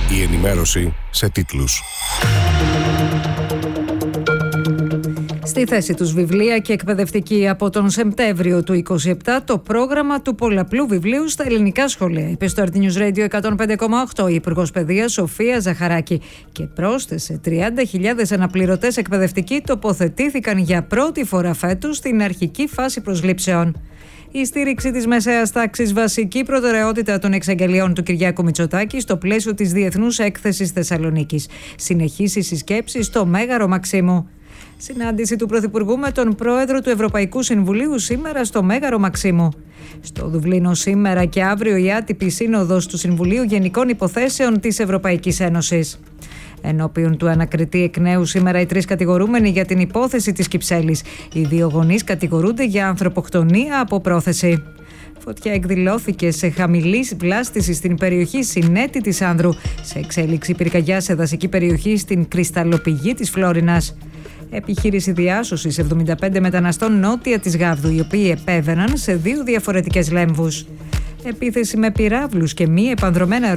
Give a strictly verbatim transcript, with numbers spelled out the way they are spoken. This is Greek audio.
Η ενημέρωση σε τίτλους. Στη θέση τους βιβλία και εκπαιδευτική από τον Σεπτέμβριο του είκοσι επτά το πρόγραμμα του πολλαπλού βιβλίου στα ελληνικά σχολεία, είπε στο Art News Radio εκατόν πέντε κόμμα οκτώ η Υπουργός Παιδείας Σοφία Ζαχαράκη και πρόσθεσε τριάντα χιλιάδες αναπληρωτές εκπαιδευτικοί τοποθετήθηκαν για πρώτη φορά φέτος στην αρχική φάση προσλήψεων. Η στήριξη της μεσαίας τάξης βασική προτεραιότητα των εξαγγελιών του Κυριάκου Μητσοτάκη στο πλαίσιο της Διεθνούς Έκθεσης Θεσσαλονίκης. Συνεχίσει η συσκέψη στο Μέγαρο Μαξίμου. Συνάντηση του Πρωθυπουργού με τον Πρόεδρο του Ευρωπαϊκού Συμβουλίου σήμερα στο Μέγαρο Μαξίμου. Στο Δουβλίνο σήμερα και αύριο η άτυπη σύνοδος του Συμβουλίου Γενικών Υποθέσεων της Ευρωπαϊκής Ένωσης. Ενώπιον του ανακριτή εκ νέου σήμερα οι τρεις κατηγορούμενοι για την υπόθεση της Κυψέλης. Οι δύο γονείς κατηγορούνται για ανθρωποκτονία από πρόθεση. Φωτιά εκδηλώθηκε σε χαμηλή βλάστηση στην περιοχή Συνέτη της Άνδρου. Σε εξέλιξη πυρκαγιά σε δασική περιοχή στην κρυσταλλοπηγή της Φλόρινας. Επιχείρηση διάσωσης εβδομήντα πέντε μεταναστών νότια της Γάβδου, οι οποίοι επέβαιναν σε δύο διαφορετικές λέμβους. Επίθεση με πυράβλους και μη επανδρομένα